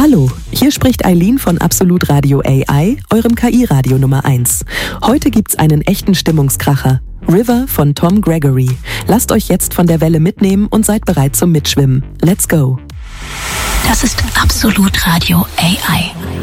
Hallo, hier spricht Eileen von Absolut Radio AI, eurem KI-Radio Nummer 1. Heute gibt's einen echten Stimmungskracher. River von Tom Gregory. Lasst euch jetzt von der Welle mitnehmen und seid bereit zum Mitschwimmen. Let's go! Das ist Absolut Radio AI.